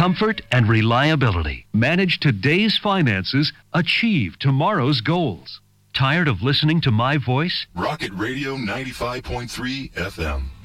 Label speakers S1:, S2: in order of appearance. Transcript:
S1: comfort and reliability. Manage today's finances, achieve tomorrow's goals. Tired of listening to my voice?
S2: Rocket Radio 95.3 FM.